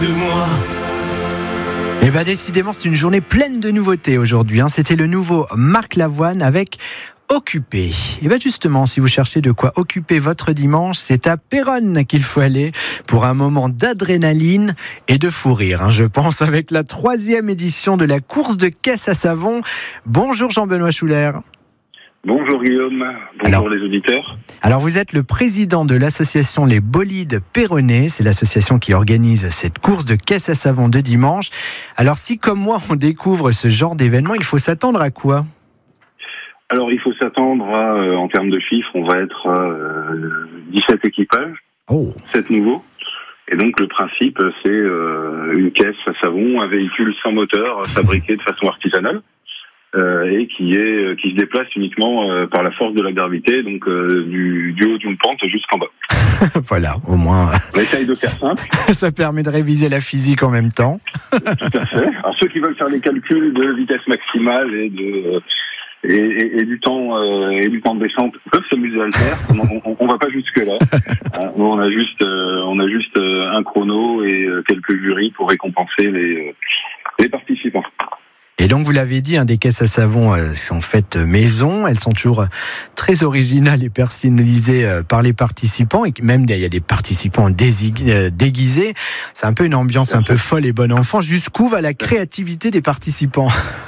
Et décidément, c'est une journée pleine de nouveautés aujourd'hui. C'était le nouveau Marc Lavoine avec Occupé. Et justement, si vous cherchez de quoi occuper votre dimanche, c'est à Péronne qu'il faut aller pour un moment d'adrénaline et de fou rire, je pense, avec la 3e édition de la course de caisse à savon. Bonjour Jean-Benoît Schuller. Bonjour Guillaume, bonjour les auditeurs. Alors vous êtes le président de l'association Les Bolides Péronnais, c'est l'association qui organise cette course de caisse à savon de dimanche. Alors si comme moi on découvre ce genre d'événement, il faut s'attendre à quoi ? Alors il faut s'attendre à, en termes de chiffres, on va être à 17 équipages, 7 nouveaux. Et donc le principe c'est une caisse à savon, un véhicule sans moteur fabriqué de façon artisanale. Et qui se déplace uniquement par la force de la gravité, donc du haut d'une pente jusqu'en bas. Voilà, au moins. On essaye de faire simple. Ça permet de réviser la physique en même temps. Tout à fait. Alors ceux qui veulent faire les calculs de vitesse maximale et du temps de descente peuvent s'amuser à le faire. On va pas jusque là. On a juste un chrono et quelques jurys pour récompenser les participants. Et donc, vous l'avez dit, des caisses à savon sont faites maison. Elles sont toujours très originales et personnalisées par les participants. Et même, il y a des participants déguisés. C'est un peu une ambiance un peu folle et bon enfant. Jusqu'où va la créativité des participants ?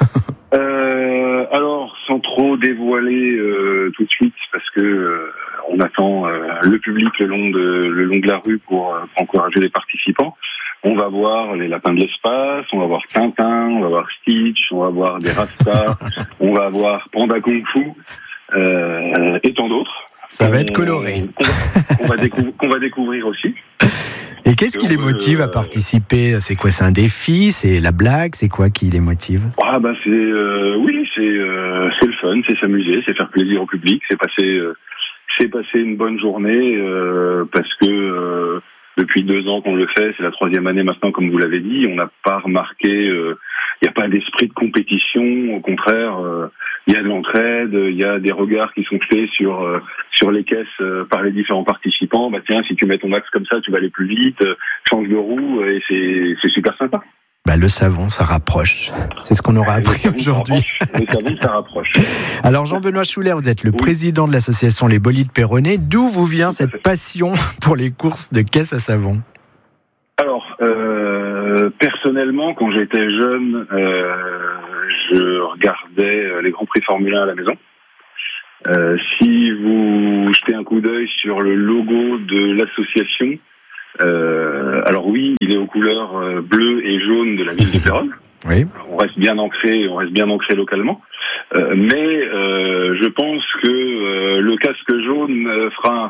Alors, sans trop dévoiler tout de suite, parce que on attend le public le long de la rue pour encourager les participants. On va voir les lapins de l'espace, on va voir Tintin, on va voir Stitch, on va voir des Rastas, on va voir Panda Kung Fu, et tant d'autres. Ça va être coloré. Qu'on va découvrir aussi. Et qu'est-ce qui les motive à participer ? C'est quoi ? C'est un défi ? C'est la blague ? C'est quoi qui les motive ? C'est le fun, c'est s'amuser, c'est faire plaisir au public, c'est passer une bonne journée parce que depuis 2 ans qu'on le fait, c'est la 3e année maintenant, comme vous l'avez dit. On n'a pas remarqué, il n'y a pas d'esprit de compétition. Au contraire, il y a de l'entraide, il y a des regards qui sont faits sur les caisses par les différents participants. Tiens, si tu mets ton axe comme ça, tu vas aller plus vite. Change de roue et c'est super sympa. Le savon, ça rapproche. C'est ce qu'on aura appris aujourd'hui. Le savon, ça rapproche. Alors, Jean-Benoît Schuller, vous êtes le président de l'association Les Bolides Péronnais. D'où vous vient cette passion pour les courses de caisse à savon ? Alors, personnellement, quand j'étais jeune, je regardais les Grands Prix Formule 1 à la maison. Si vous jetez un coup d'œil sur le logo de l'association, alors oui, il est aux couleurs bleu et jaune de la ville de Péronne. Oui. On reste bien ancré localement. Mais je pense que le casque jaune fera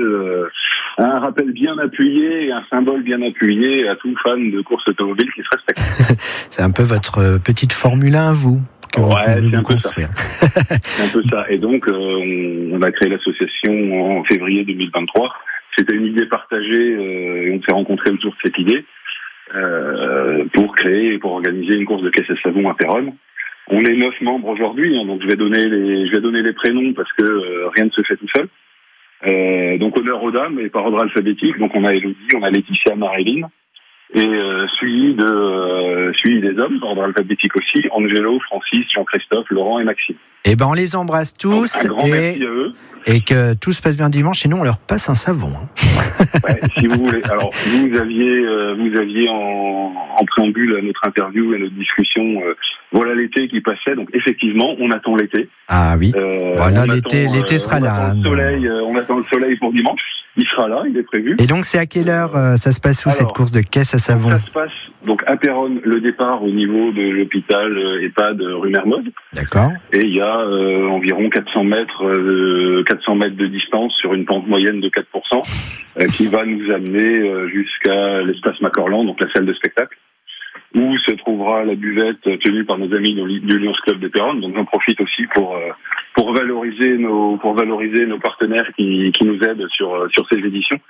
un rappel bien appuyé et un symbole bien appuyé à tout fan de course automobile qui se respecte. C'est un peu votre petite Formule 1, vous, que vous pouvez c'est vous construire. C'est un peu ça. Et donc, on a créé l'association en février 2023. C'était une idée partagée et on s'est rencontrés autour de cette idée pour créer et pour organiser une course de caisse à savon à Péronne. On est 9 membres aujourd'hui, donc je vais donner les prénoms parce que rien ne se fait tout seul. Donc honneur aux dames et par ordre alphabétique. Donc on a Elodie, on a Laetitia, Maréline et suivi des hommes par ordre alphabétique aussi, Angelo, Francis, Jean-Christophe, Laurent et Maxime. On les embrasse tous. Un grand merci à eux. Et que tout se passe bien dimanche, et nous on leur passe un savon. Si vous voulez. Alors vous aviez en préambule à notre interview et à notre discussion, voilà l'été qui passait. Donc effectivement, on attend l'été. Ah oui. L'été sera là. On attend le soleil pour dimanche. Il sera là, il est prévu. Et donc c'est à quelle heure ça se passe où cette course de caisse à savon ? Ça se passe donc à Péronne, le départ au niveau de l'hôpital EHPAD rue Mermoz. D'accord. Et il y a environ 400 mètres de distance sur une pente moyenne de 4%, qui va nous amener jusqu'à l'espace Macorlan, donc la salle de spectacle, où se trouvera la buvette tenue par nos amis du Lions Club de Péronne. Donc j'en profite aussi pour valoriser nos partenaires qui nous aident sur ces éditions.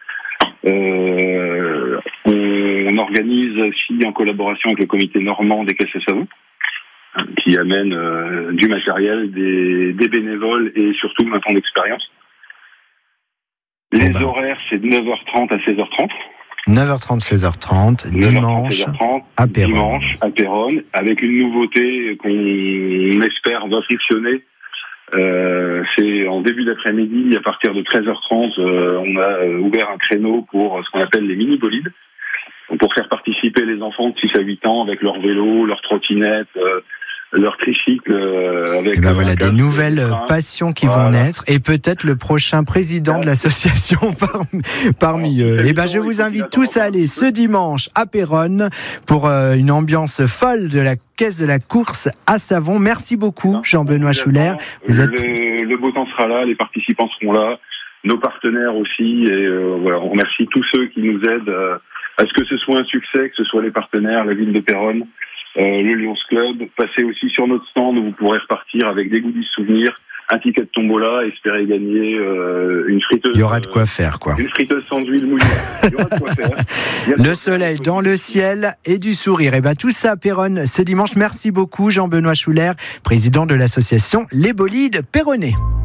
On organise aussi en collaboration avec le comité normand des caisses à savon, qui amène du matériel, des bénévoles et surtout un temps d'expérience. Les horaires, c'est de 9h30 à 16h30. 9h30, 16h30, dimanche 16h30, à Péronne. Dimanche à Péronne, avec une nouveauté qu'on espère va fonctionner. C'est en début d'après-midi, à partir de 13h30, on a ouvert un créneau pour ce qu'on appelle les mini-bolides, pour faire participer les enfants de 6 à 8 ans avec leur vélo, leur trottinette, leur tricycle. Avec voilà des nouvelles passions qui vont naître, et peut-être le prochain président de l'association parmi eux. Et je vous invite tous à aller ce dimanche à Péronne pour une ambiance folle de la caisse de la course à savon. Merci beaucoup, Jean-Benoît Schuller. Le beau temps sera là, les participants seront là, nos partenaires aussi, et on remercie tous ceux qui nous aident à ce que ce soit un succès, que ce soit les partenaires, la ville de Péronne, le Lions Club. Passez aussi sur notre stand où vous pourrez repartir avec des goodies souvenirs, un ticket de tombola, espérer gagner une friteuse. Il y aura de quoi faire, quoi. Une friteuse sans huile mouillée. Il y aura de quoi faire. Le soleil dans le ciel et du sourire. Et tout ça à Péronne ce dimanche. Merci beaucoup, Jean-Benoît Schuller, président de l'association Les Bolides Péronnais.